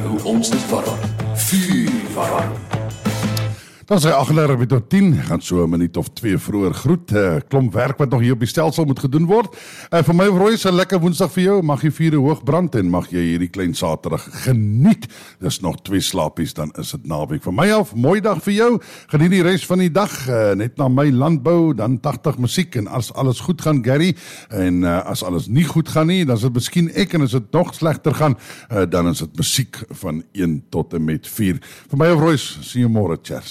hoe ons dit warm. Vuur warm. Dan sê 8:30 tot 10, gaan so 'n minuut of 2 vroeër groet. Klomp werk wat nog hier op die stelsel moet gedoen word. Vir my Roy, is 'n lekker Woensdag vir jou. Mag jy vure hoog brand en mag jy hierdie klein Saterdag geniet. Dis nog 2 slaapies, dan is dit naweek. Van my af, mooi dag vir jou. Geniet die res van die dag. Net na my landbou, dan 80 musiek. En as alles goed gaan, Gary, en as alles nie goed gaan nie, dan is dit miskien ek, en as dit nog slegter gaan, dan is dit musiek van 1 tot en met 4. Vir my Roy, sien jou môre, cheers.